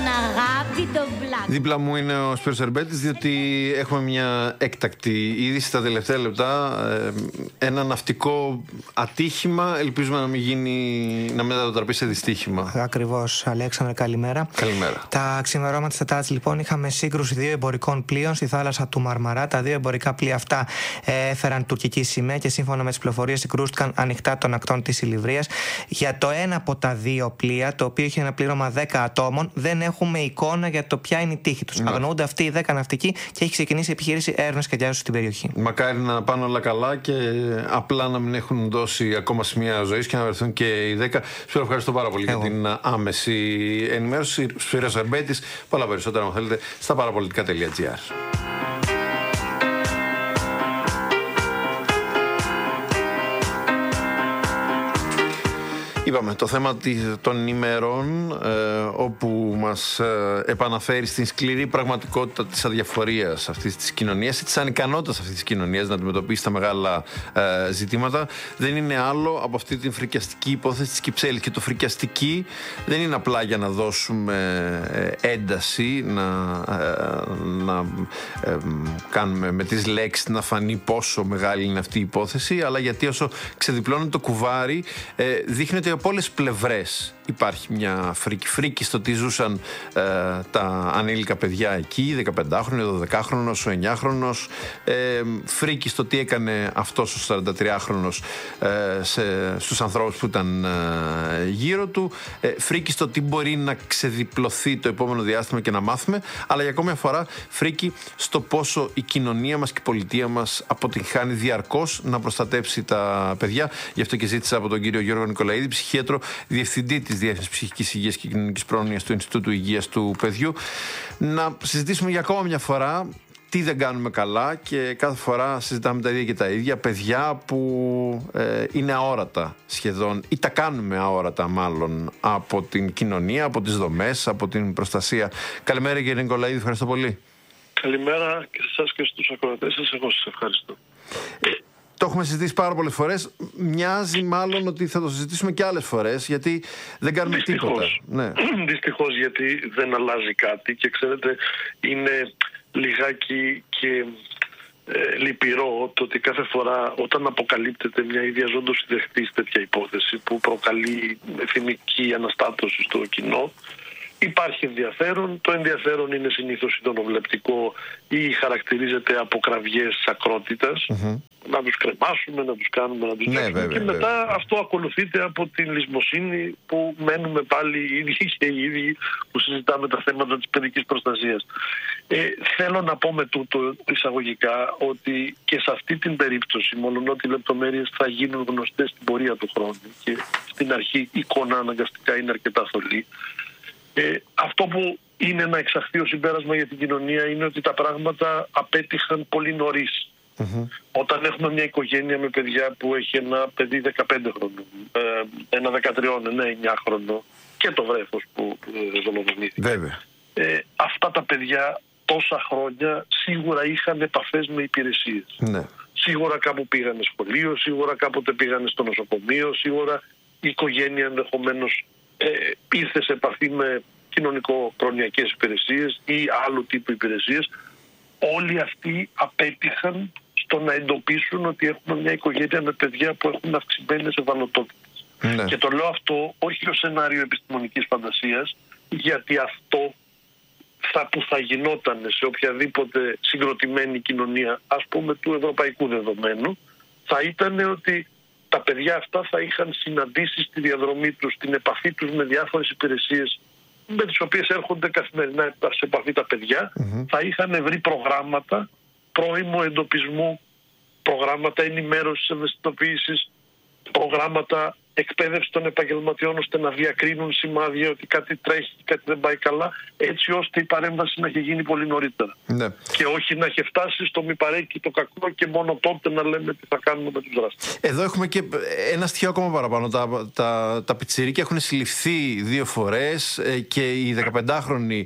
αγάπη τον πλάκο. Δίπλα μου είναι ο Σπύρος Ερμπέτης, διότι έχουμε μια έκτακτη είδηση στα τελευταία λεπτά. Ένα ναυτικό ατύχημα. Ελπίζουμε να μην μετατραπεί σε δυστύχημα. Ακριβώς, Αλέξανδρε, καλημέρα. Καλημέρα. Τα ξημερώματα της Τετάρτης, λοιπόν, είχαμε σύγκρουση δύο εμπορικών πλοίων στη θάλασσα του Μαρμαρά. Τα δύο εμπορικά πλοία αυτά έφεραν τουρκική σημαία και σύμφωνα με τις πληροφορίες συγκρούστηκαν ανοιχτά των ακτών της Ηλιβρίας. Για το ένα από τα δύο πλοία, το οποίο είχε ένα πλήρωμα 10 ατόμων, δεν έχουμε εικόνα για το ποια είναι η τύχη τους. Αγνοούνται αυτοί οι 10 ναυτικοί και έχει ξεκινήσει η επιχείρηση έρευνας και διάσωσης στην περιοχή. Μακάρι να πάνε όλα καλά και απλά να μην έχουν δώσει ακόμα σημεία ζωής και να βρεθούν και οι 10. Σπύρο, ευχαριστώ πάρα πολύ για την άμεση ενημέρωση. Σπύρος Ερμπέτης, πολλά περισσότερα, αν θέλετε, στα παραπολιτικά.gr. Είπαμε, το θέμα των ημερών όπου μας επαναφέρει στην σκληρή πραγματικότητα της αδιαφορίας αυτής της κοινωνίας ή της ανικανότητας αυτής της κοινωνίας να αντιμετωπίσει τα μεγάλα ζητήματα, δεν είναι άλλο από αυτή την φρικιαστική υπόθεση της Κυψέλης. Και το φρικιαστική δεν είναι απλά για να δώσουμε ένταση, να κάνουμε με τις λέξεις να φανεί πόσο μεγάλη είναι αυτή η υπόθεση, αλλά γιατί όσο ξεδιπλώνει το κουβάρι δείχνει ότι από όλες πλευρές υπάρχει μια φρίκη στο τι ζούσαν τα ανήλικα παιδιά εκεί, 15χρονος, 12χρονος, ο 9χρονος, φρίκη στο τι έκανε αυτός ο 43χρονος στους ανθρώπους που ήταν γύρω του, φρίκη στο τι μπορεί να ξεδιπλωθεί το επόμενο διάστημα και να μάθουμε, αλλά για ακόμη μια φορά φρίκη στο πόσο η κοινωνία μας και η πολιτεία μας αποτυγχάνει διαρκώς να προστατέψει τα παιδιά. Γι' αυτό και ζήτησα από τον κύριο Γιώργο Νικολαίδη, ψυχίατρο, διευθυντή της Διεύθυνσης Ψυχικής Υγείας και Κοινωνικής Πρόνοιας του Ινστιτούτου Υγείας του Παιδιού, να συζητήσουμε για ακόμα μια φορά τι δεν κάνουμε καλά, και κάθε φορά συζητάμε τα ίδια και τα ίδια. Παιδιά που είναι αόρατα σχεδόν, ή τα κάνουμε αόρατα μάλλον, από την κοινωνία, από τις δομές, από την προστασία. Καλημέρα κύριε Νικολαίδη, ευχαριστώ πολύ. Καλημέρα και σε εσάς και στους ακροατές σας, εγώ σας ευχαριστώ. Το έχουμε συζητήσει πάρα πολλές φορές. Μοιάζει μάλλον ότι θα το συζητήσουμε και άλλες φορές, γιατί δεν κάνουμε τίποτα. Ναι. Δυστυχώς, γιατί δεν αλλάζει κάτι και ξέρετε, είναι λιγάκι και λυπηρό το ότι κάθε φορά όταν αποκαλύπτεται μια ίδια ζώντος δεχτής τέτοια υπόθεση που προκαλεί θυμική αναστάτωση στο κοινό, υπάρχει ενδιαφέρον. Το ενδιαφέρον είναι συνήθως ειδωνοβλεπτικό ή χαρακτηρίζεται από κραυγές ακρότητας. Να τους κρεμάσουμε, να τους κάνουμε, να τους δείξουμε. Και μετά αυτό ακολουθείται από την λησμοσύνη που μένουμε πάλι οι ίδιοι και οι ίδιοι που συζητάμε τα θέματα της παιδικής προστασίας. Θέλω να πω με τούτο εισαγωγικά ότι και σε αυτή την περίπτωση, μόλον ότι οι λεπτομέρειες θα γίνουν γνωστές στην πορεία του χρόνου και στην αρχή η εικόνα αναγκαστικά είναι αρκετά θολή, αυτό που είναι να εξαχθεί ο συμπέρασμα για την κοινωνία είναι ότι τα πράγματα απέτυχαν πολύ νωρίς. Όταν έχουμε μια οικογένεια με παιδιά που έχει ένα παιδί 15 χρόνων, ένα 13, ένα 9χρονο και το βρέφος που δολοφονήθηκε, αυτά τα παιδιά τόσα χρόνια σίγουρα είχαν επαφές με υπηρεσίες. Σίγουρα κάπου πήγανε σχολείο, σίγουρα κάποτε πήγανε στο νοσοκομείο, σίγουρα η οικογένεια ενδεχομένως ήρθε σε επαφή με κοινωνικο-προνοιακές υπηρεσίες ή άλλου τύπου υπηρεσίες. Όλοι αυτοί απέτυχαν στο να εντοπίσουν ότι έχουμε μια οικογένεια με παιδιά που έχουν αυξημένες ευαλωτότητες. Και το λέω αυτό όχι ως σενάριο επιστημονικής φαντασίας, γιατί αυτό που θα γινόταν σε οποιαδήποτε συγκροτημένη κοινωνία, ας πούμε του ευρωπαϊκού δεδομένου, θα ήταν ότι τα παιδιά αυτά θα είχαν συναντήσει στη διαδρομή τους, στην επαφή τους με διάφορες υπηρεσίες με τις οποίες έρχονται καθημερινά σε επαφή τα παιδιά, θα είχαν βρει προγράμματα πρώιμου εντοπισμού, προγράμματα ενημέρωσης, ευαισθητοποίησης, προγράμματα εκπαίδευση των επαγγελματιών ώστε να διακρίνουν σημάδια ότι κάτι τρέχει, κάτι δεν πάει καλά, έτσι ώστε η παρέμβαση να έχει γίνει πολύ νωρίτερα. Και όχι να έχει φτάσει στο μη παρέκει το κακό και μόνο τότε να λέμε τι θα κάνουμε με τους δράστες. Εδώ έχουμε και ένα στοιχείο ακόμα παραπάνω. Τα πιτσιρίκια έχουν συλληφθεί 2 φορές και οι 15χρονοι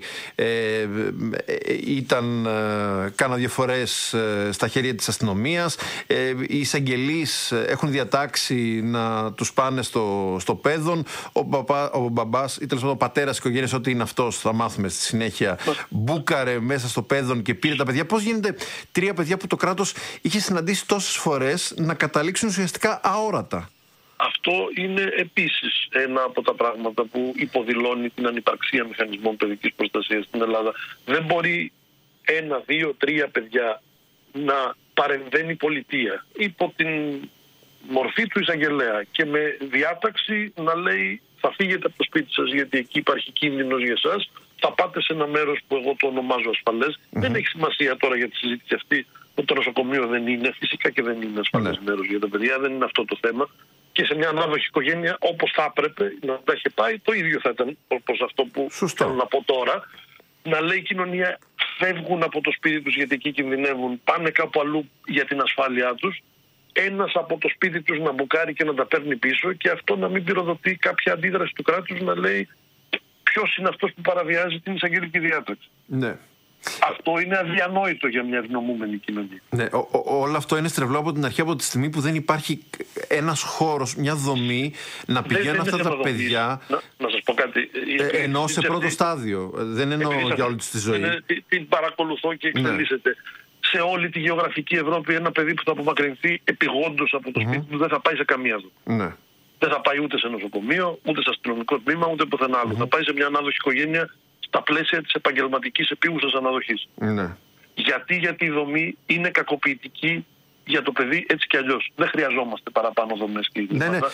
κάναν 2 φορές στα χέρια της αστυνομίας. Οι εισαγγελείς έχουν διατάξει να τους πάνε πάνε στο παιδόν, ο μπαμπάς ή τέλος πάντων ο πατέρας της οικογένειας, ό,τι είναι αυτός, θα μάθουμε στη συνέχεια, μπούκαρε μέσα στο παιδόν και πήρε τα παιδιά. Πώς γίνεται 3 παιδιά που το κράτος είχε συναντήσει τόσες φορές να καταλήξουν ουσιαστικά αόρατα? Αυτό είναι επίσης ένα από τα πράγματα που υποδηλώνει την ανυπαρξία μηχανισμών παιδικής προστασίας στην Ελλάδα. Δεν μπορεί 1, 2, 3 παιδιά να παρεμβαίνει η πολιτεία υπό την μορφή του εισαγγελέα και με διάταξη να λέει θα φύγετε από το σπίτι σας γιατί εκεί υπάρχει κίνδυνος για εσάς, θα πάτε σε ένα μέρος που εγώ το ονομάζω ασφαλές. Δεν έχει σημασία τώρα για τη συζήτηση αυτή ότι το νοσοκομείο δεν είναι, φυσικά και δεν είναι ασφαλές μέρος για τα παιδιά, δεν είναι αυτό το θέμα. Και σε μια ανάδοχη οικογένεια, όπως θα έπρεπε να τα είχε πάει, το ίδιο θα ήταν όπως αυτό που θέλω να πω τώρα. Να λέει η κοινωνία, φεύγουν από το σπίτι τους γιατί εκεί κινδυνεύουν, πάνε κάπου αλλού για την ασφάλειά τους. Ένας από το σπίτι τους να μπουκάρει και να τα παίρνει πίσω, και αυτό να μην πυροδοτεί κάποια αντίδραση του κράτους να λέει ποιος είναι αυτός που παραβιάζει την εισαγγελική διάταξη. Ναι. Αυτό είναι αδιανόητο για μια ευνομούμενη κοινωνία. Ναι, όλο αυτό είναι στρεβλό από την αρχή, από τη στιγμή που δεν υπάρχει ένας χώρος, μια δομή να πηγαίνουν αυτά τα παιδιά. Να σας πω κάτι. Εννοώ σε πρώτο στάδιο. Δεν εννοώ για όλη τη ζωή. Την παρακολουθώ και εξελίσσεται. Σε όλη τη γεωγραφική Ευρώπη, ένα παιδί που θα απομακρυνθεί επειγόντως από το σπίτι του δεν θα πάει σε καμία δομή. Ναι. Δεν θα πάει ούτε σε νοσοκομείο, ούτε σε αστυνομικό τμήμα, ούτε πουθενά άλλο. Θα πάει σε μια ανάδοχη οικογένεια στα πλαίσια της επαγγελματικής επίγουσας αναδοχής. Ναι. Γιατί η δομή είναι κακοποιητική για το παιδί έτσι κι αλλιώς. Δεν χρειαζόμαστε παραπάνω δομές και ιδρύματα.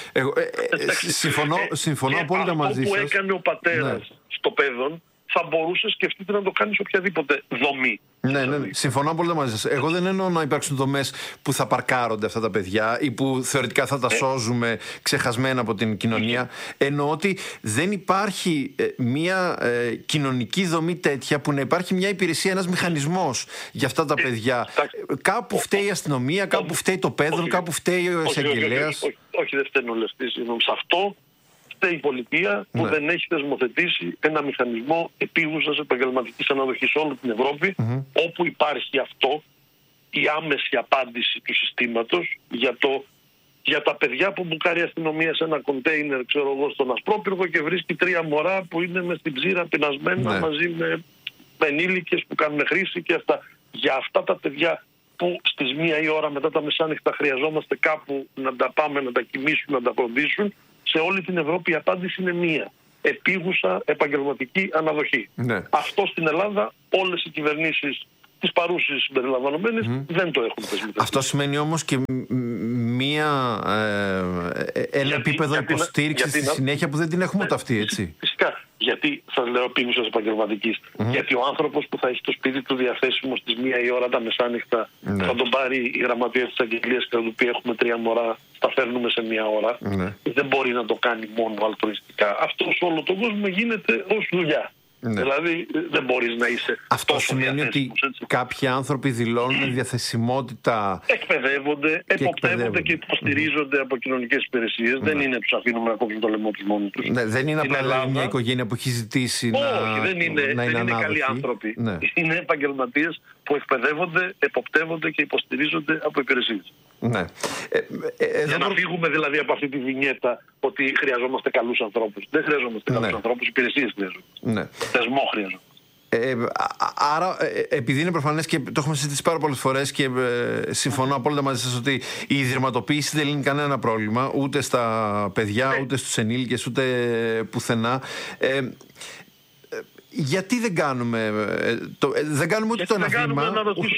Συμφωνώ απόλυτα μαζί σας. Αυτό που έκανε ο πατέρας στο παιδόν θα μπορούσε, σκεφτείτε, να το κάνει σε οποιαδήποτε δομή. Ναι, συμφωνώ απόλυτα μαζί σας. Εγώ δεν εννοώ να υπάρξουν δομές που θα παρκάρονται αυτά τα παιδιά ή που θεωρητικά θα τα σώζουμε ξεχασμένα από την κοινωνία. Εννοώ ότι δεν υπάρχει μια κοινωνική δομή τέτοια που να υπάρχει μια υπηρεσία, ένας μηχανισμός για αυτά τα παιδιά. Κάπου φταίει η αστυνομία, κάπου φταίει το παιδόν, κάπου φταίει ο εισαγγελέας. Όχι, δεν φταίνουν όλες τις. Σε αυτό η πολιτεία που δεν έχει θεσμοθετήσει ένα μηχανισμό επίγουσας επαγγελματικής αναδοχής σε όλη την Ευρώπη, όπου υπάρχει αυτό, η άμεση απάντηση του συστήματος για τα παιδιά που μπουκάρει η αστυνομία σε ένα κοντέινερ, ξέρω εγώ, στον Ασπρόπυργο και βρίσκει 3 μωρά που είναι μες στην ψήρα πεινασμένα μαζί με ενήλικες που κάνουν χρήση και αυτά. Για αυτά τα παιδιά που στις 1 η ώρα μετά τα μεσάνυχτα χρειαζόμαστε κάπου να τα πάμε, να τα κοιμήσουν, να τα φροντίσουν, σε όλη την Ευρώπη η απάντηση είναι μία. Επίγουσα επαγγελματική αναδοχή. Ναι. Αυτό στην Ελλάδα όλες οι κυβερνήσεις της παρούσης συμπεριλαμβανομένης δεν το έχουν θεσμοθετήσει. Αυτό σημαίνει όμως και ένα επίπεδο υποστήριξης στη συνέχεια που δεν την έχουμε ούτε αυτή, έτσι. Φυσικά. Γιατί σας λέω επίγουσας επαγγελματικής? Γιατί ο άνθρωπος που θα έχει το σπίτι του διαθέσιμο στις 1 η ώρα τα μεσάνυχτα θα τον πάρει η γραμματεία της αγγελίας και θα του πει έχουμε 3 μωρά, τα φέρνουμε σε 1 ώρα. Δεν μπορεί να το κάνει μόνο αλτρουιστικά. Αυτό σε όλο τον κόσμο γίνεται ως δουλειά. Δηλαδή δεν μπορείς να είσαι. Αυτό σημαίνει ότι κάποιοι άνθρωποι δηλώνουν διαθεσιμότητα. Εκπαιδεύονται, εποπτεύονται και υποστηρίζονται από κοινωνικές υπηρεσίες. Δεν είναι τους αφήνουμε να κόψουν το λαιμό τους μόνοι τους. Δεν είναι απλά μια οικογένεια που έχει ζητήσει δεν είναι καλοί άνθρωποι. Είναι επαγγελματίες που εκπαιδεύονται, εποπτεύονται και υποστηρίζονται από υπηρεσίες. Ναι. Για να φύγουμε δηλαδή από αυτή τη βινιέτα ότι χρειαζόμαστε καλούς ανθρώπους. Δεν χρειαζόμαστε καλούς ανθρώπους, υπηρεσίες χρειαζόμαστε. Θεσμό χρειαζόμαστε. Άρα, επειδή είναι προφανές και το έχουμε συζητήσει πάρα πολλές φορές και συμφωνώ απόλυτα μαζί σας ότι η ιδρυματοποίηση δεν λύνει κανένα πρόβλημα, ούτε στα παιδιά, ούτε στους ενήλικες, ούτε πουθενά. Γιατί δεν κάνουμε δεν κάνουμε ούτε το ένα βήμα.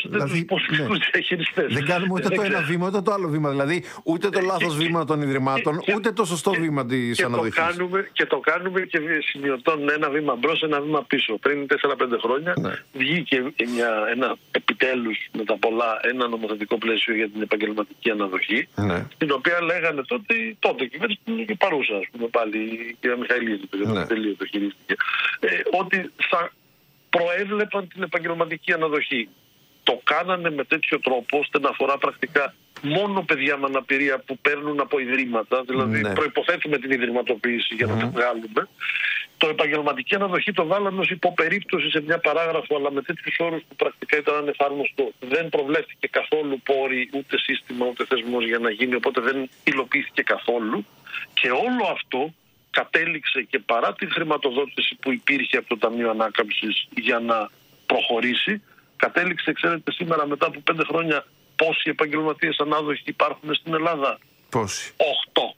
Δεν κάνουμε ούτε το ένα βήμα ούτε το άλλο βήμα. Δηλαδή ούτε το λάθος βήμα των ιδρυμάτων ούτε το σωστό βήμα της αναδοχής. Και το κάνουμε και σημειωτών ένα βήμα μπρος, ένα βήμα πίσω. Πριν 4-5 χρόνια βγήκε ένα επιτέλους με τα πολλά ένα νομοθετικό πλαίσιο για την επαγγελματική αναδοχή, την οποία λέγανε τότε η κυβέρνηση και παρούσα, πάλι η κυρία Μιχαηλίδη το χειρίστηκε, ότι θα προέβλεπαν την επαγγελματική αναδοχή. Το κάνανε με τέτοιο τρόπο ώστε να αφορά πρακτικά μόνο παιδιά με αναπηρία που παίρνουν από ιδρύματα, δηλαδή προϋποθέτουμε την ιδρυματοποίηση για να τα βγάλουμε, Το επαγγελματική αναδοχή το βάλαμε ως υποπερίπτωση σε μια παράγραφο, αλλά με τέτοιους όρους που πρακτικά ήταν ανεφάρμοστο. Δεν προβλέφθηκε καθόλου πόροι, ούτε σύστημα, ούτε θεσμός για να γίνει, οπότε δεν υλοποιήθηκε καθόλου. Και όλο αυτό κατέληξε, και παρά τη χρηματοδότηση που υπήρχε από το Ταμείο Ανάκαμψης για να προχωρήσει, κατέληξε, ξέρετε, σήμερα μετά από 5 χρόνια πόσοι επαγγελματίες ανάδοχοι υπάρχουν στην Ελλάδα? Πόσοι? 8.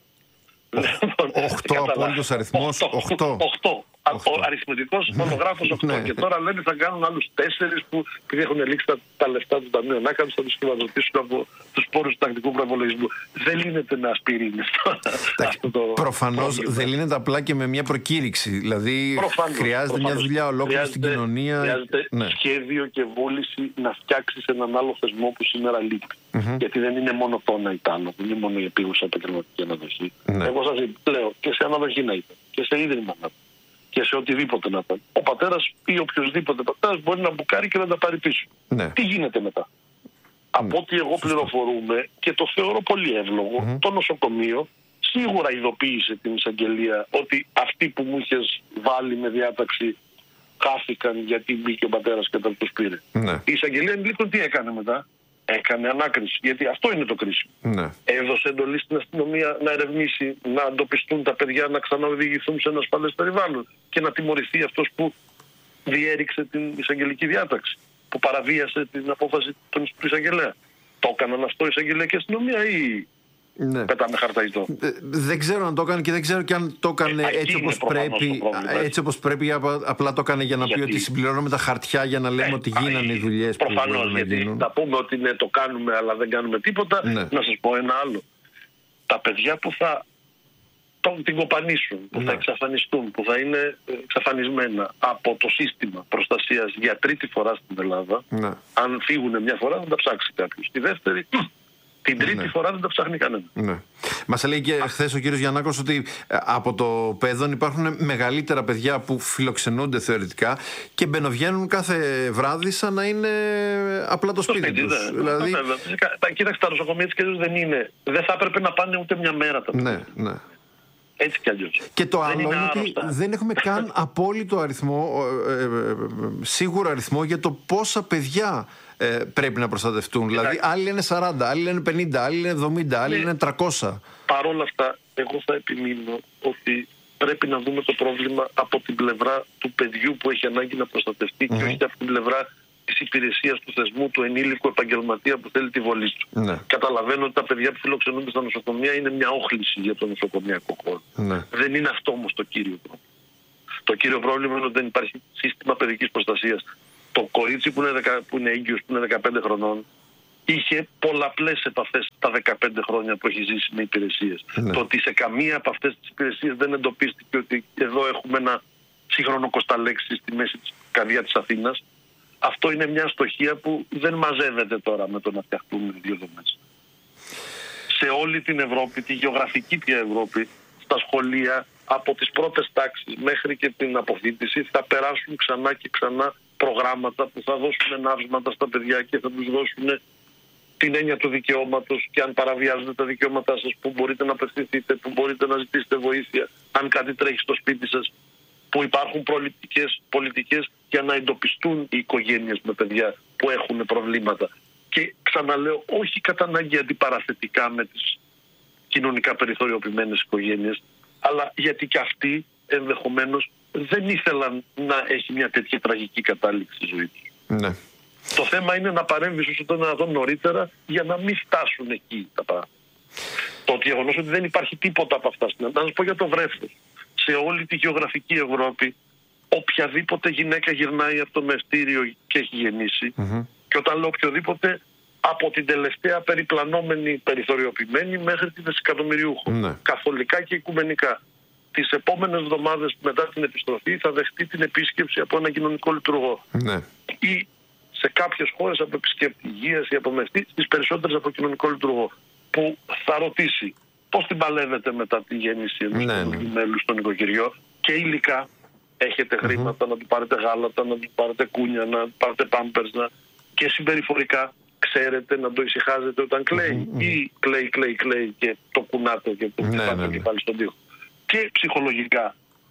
8 απόλυτος αριθμός. 8. Ο αριθμητικός μονογράφος 8. Και τώρα λένε θα κάνουν άλλους 4 που, επειδή έχουν λήξει τα λεφτά του Ταμείου Ανάκαμψης, θα τους χρηματοδοτήσουν από τους πόρους του τακτικού προϋπολογισμού. Δεν λύνεται με ασπιρίνη αυτό. Προφανώς δεν λύνεται απλά και με μια προκήρυξη. Δηλαδή χρειάζεται μια δουλειά ολόκληρη στην κοινωνία. Χρειάζεται σχέδιο και βούληση να φτιάξεις έναν άλλο θεσμό που σήμερα λείπει. Γιατί δεν είναι μόνο το ένα ή το άλλο, δεν είναι μόνο η επίγουσα επαγγελματική αναδοχή. Εγώ σας λέω, και σε αναδοχή να ήταν, και σε ίδρυμα να ήταν, και σε οτιδήποτε να ήταν, ο πατέρας ή οποιοδήποτε πατέρας μπορεί να μπουκάρει και να τα πάρει πίσω. Τι γίνεται μετά? Από ό,τι εγώ πληροφορούμε, και το θεωρώ πολύ εύλογο, το νοσοκομείο σίγουρα ειδοποίησε την εισαγγελία ότι αυτοί που μου είχες βάλει με διάταξη χάθηκαν γιατί μπήκε ο πατέρας και τα τους πήρε. Η εισαγγελία ενηλίκων τι έκανε μετά? Έκανε ανάκριση, γιατί αυτό είναι το κρίσιμο. Έδωσε εντολή στην αστυνομία να ερευνήσει, να εντοπιστούν τα παιδιά, να ξαναοδηγηθούν σε ένα ασφαλές περιβάλλον και να τιμωρηθεί αυτός που διέριξε την εισαγγελική διάταξη, που παραβίασε την απόφαση του εισαγγελέα. Το έκαναν αυτό η εισαγγελία και η αστυνομία ή πετάμε χαρταϊτό? Δεν ξέρω αν το έκανε, και δεν ξέρω και αν το έκανε έτσι όπως πρέπει, απλά το έκανε για να πει ότι συμπληρώνουμε τα χαρτιά για να λέμε ότι γίνανε οι δουλειές που προφανώς, γιατί θα πούμε ότι ναι, το κάνουμε αλλά δεν κάνουμε τίποτα. Να σας πω ένα άλλο. Τα παιδιά που θα την κοπανίσουν, που θα εξαφανιστούν, που θα είναι εξαφανισμένα από το σύστημα προστασίας για τρίτη φορά στην Ελλάδα, αν φύγουν μια φορά θα τα ψάξει κάποιος, τη δεύτερη, την τρίτη φορά δεν τα ψάχνει κανένα. Μας έλεγε και χθες ο κύριος Γιαννάκος ότι από το ΠΕΔΟΝ υπάρχουν μεγαλύτερα παιδιά που φιλοξενούνται θεωρητικά και μπαινοβγαίνουν κάθε βράδυ σαν να είναι απλά το σπίτι τους. Δηλαδή... Κοίταξε, τα νοσοκομεία της κυρίως δεν θα έπρεπε να πάνε ούτε μια μέρα τα παιδιά. Έτσι κι αλλιώς. Και το άλλο είναι ότι δεν έχουμε καν απόλυτο αριθμό, σίγουρο αριθμό για το πόσα παιδιά πρέπει να προστατευτούν. Δηλαδή άλλοι είναι 40, άλλοι είναι 50, άλλοι είναι 70, άλλοι είναι 300. Παρ' όλα αυτά, εγώ θα επιμείνω ότι πρέπει να δούμε το πρόβλημα από την πλευρά του παιδιού που έχει ανάγκη να προστατευτεί και όχι από την πλευρά της υπηρεσίας του θεσμού, του ενήλικου επαγγελματία που θέλει τη βολή του. Καταλαβαίνω ότι τα παιδιά που φιλοξενούνται στα νοσοκομεία είναι μια όχληση για το νοσοκομιακό χώρο. Δεν είναι αυτό όμως το κύριο πρόβλημα. Το κύριο πρόβλημα είναι ότι δεν υπάρχει σύστημα παιδικής προστασίας. Το κορίτσι που είναι έγκυος, που είναι 15 χρονών, είχε πολλαπλές επαφές τα 15 χρόνια που έχει ζήσει με υπηρεσίες. Το ότι σε καμία από αυτές τις υπηρεσίες δεν εντοπίστηκε ότι εδώ έχουμε ένα σύγχρονο Κοσταλέξη στη μέση της καρδιά της Αθήνας, αυτό είναι μια αστοχία που δεν μαζεύεται τώρα με το να φτιαχτούμε δύο δομές. Σε όλη την Ευρώπη, τη γεωγραφική πια Ευρώπη, στα σχολεία, από τις πρώτες τάξεις μέχρι και την αποφοίτηση, θα περάσουν ξανά και ξανά προγράμματα που θα δώσουν ναύσματα στα παιδιά και θα τους δώσουν την έννοια του δικαιώματος, και αν παραβιάζετε τα δικαιώματά σας, που μπορείτε να απευθυνθείτε, που μπορείτε να ζητήσετε βοήθεια, αν κάτι τρέχει στο σπίτι σας, που υπάρχουν πολιτικές για να εντοπιστούν οι οικογένειες με παιδιά που έχουν προβλήματα. Και ξαναλέω, όχι κατά ανάγκη αντιπαραθετικά με τις κοινωνικά περιθωριοποιημένες οικογένειες, αλλά γιατί και αυτοί ενδεχομένως δεν ήθελαν να έχει μια τέτοια τραγική κατάληξη στη ζωή τους. Το θέμα είναι να παρέμβεις όσο το δυνατόν νωρίτερα για να μην φτάσουν εκεί τα πράγματα. Το γεγονός ότι δεν υπάρχει τίποτα από αυτά. Να σας πω για το βρέφος. Σε όλη τη γεωγραφική Ευρώπη, οποιαδήποτε γυναίκα γυρνάει από το μευτήριο και έχει γεννήσει, και όταν λέω οποιοδήποτε, από την τελευταία περιπλανόμενη περιθωριοποιημένη μέχρι την δισεκατομμυριούχο, καθολικά και οικουμενικά, τις επόμενες εβδομάδες μετά την επιστροφή θα δεχτεί την επίσκεψη από ένα κοινωνικό λειτουργό. Ή σε κάποιες χώρες από επισκέπτη υγείας ή από μευτή, στις περισσότερες από κοινωνικό λειτουργό, που θα ρωτήσει πώς την παλεύετε μετά τη γέννηση ενός μέλους στον οικοκυριό, και υλικά έχετε χρήματα να του πάρετε γάλατα, να του πάρετε κούνια, να του πάρετε πάμπερς, και συμπεριφορικά ξέρετε να το ησυχάζετε όταν κλαίει, ή κλαίει και το κουνάτε και το χτυπάτε και πάλι στον τοίχο. Και ψυχολογικά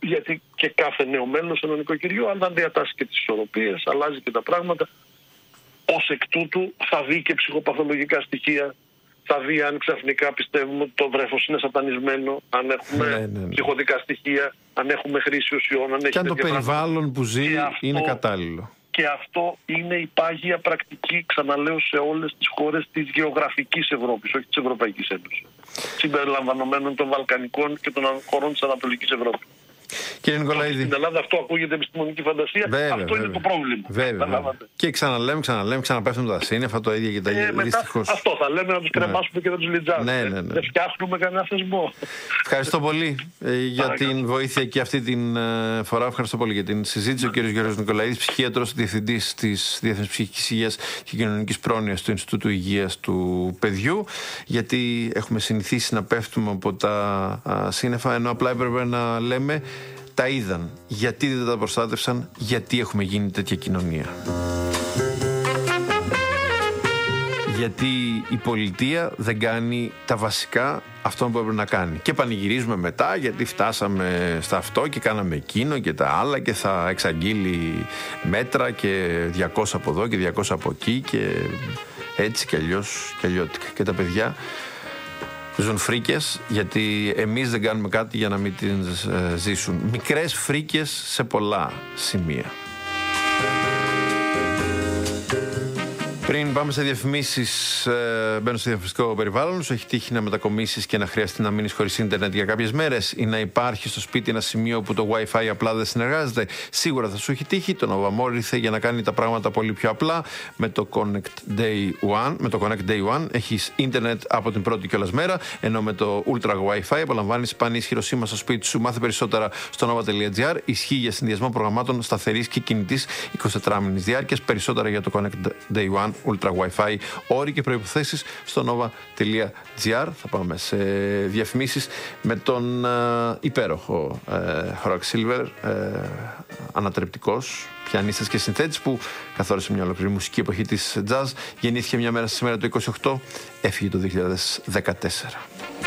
γιατί και κάθε νέο μέλος σε ένα νοικοκυριό, αν δεν διατάσσει και τις ισορροπίες, αλλάζει και τα πράγματα. Ως εκ τούτου θα δει και ψυχοπαθολογικά στοιχεία. Θα δει αν ξαφνικά πιστεύουμε ότι το βρέφος είναι σατανισμένο, αν έχουμε ψυχοδικά στοιχεία, αν έχουμε χρήση ουσιών, αν και αν το περιβάλλον που ζει είναι κατάλληλο. Και αυτό είναι η πάγια πρακτική, ξαναλέω, σε όλες τις χώρες της γεωγραφικής Ευρώπης, όχι της Ευρωπαϊκής Ένωσης. Συμπεριλαμβανομένων των Βαλκανικών και των χωρών της Ανατολικής Ευρώπης. Κύριε Νικολαίδη. Στην Ελλάδα αυτό ακούγεται επιστημονική φαντασία. Αυτό είναι το πρόβλημα. Βέβαια. Και ξαναλέμε, ξαναπέφτουν τα σύννεφα, το ίδιο και τα ίδια. Δυστυχώς. Αυτό θα λέμε, να τους κρεμάσουμε και να τους λιτζάμε. Δεν φτιάχνουμε κανένα θεσμό. Ευχαριστώ πολύ για την βοήθεια και αυτή την φορά. Ευχαριστώ πολύ για την συζήτηση. Ο κύριος Γιώργος Νικολαίδης, ψυχίατρος, διευθυντής της Διεθνούς Ψυχικής Υγείας και Κοινωνικής Πρόνοιας του Ινστιτούτου Υγείας του Παιδιού. Γιατί έχουμε συνηθίσει να πέφτουμε από τα σύννεφα, ενώ απλά έπρεπε να λέμε τα είδαν. Γιατί δεν τα προστάτευσαν, γιατί έχουμε γίνει τέτοια κοινωνία. Γιατί η πολιτεία δεν κάνει τα βασικά αυτό που έπρεπε να κάνει. Και πανηγυρίζουμε μετά γιατί φτάσαμε στα αυτό και κάναμε εκείνο και τα άλλα και θα εξαγγείλει μέτρα και 200 από εδώ και 200 από εκεί και έτσι και αλλιώς και αλλιώτικα. Και τα παιδιά ζουν φρίκες γιατί εμείς δεν κάνουμε κάτι για να μην τις ζήσουν. Μικρές φρίκες σε πολλά σημεία. Πριν πάμε σε διαφημίσεις, μπαίνω στο διαφημιστικό περιβάλλον. Σου έχει τύχει να μετακομίσεις και να χρειαστεί να μείνεις χωρίς ίντερνετ για κάποιες μέρες ή να υπάρχει στο σπίτι ένα σημείο που το Wi-Fi απλά δεν συνεργάζεται? Σίγουρα θα σου έχει τύχει. Το Novamor ήρθε για να κάνει τα πράγματα πολύ πιο απλά. Με το Connect Day One έχεις ίντερνετ από την πρώτη κιόλας μέρα, ενώ με το Ultra Wi-Fi απολαμβάνεις πανίσχυρο σήμα στο σπίτι σου. Μάθε περισσότερα στο nova.gr. Ισχύει για συνδυασμό προγραμμάτων σταθερής και κινητής 24μηνης διάρκειας. Περισσότερα για το Connect Day One Ultra Wi-Fi, όροι και προϋποθέσεις στο nova.gr. Θα πάμε σε διαφημίσεις με τον υπέροχο Rock Silver, ανατρεπτικός πιανίστας και συνθέτης που καθόρισε μια ολόκληρη μουσική εποχή της jazz. Γεννήθηκε μια μέρα σήμερα το 28, έφυγε το 2014.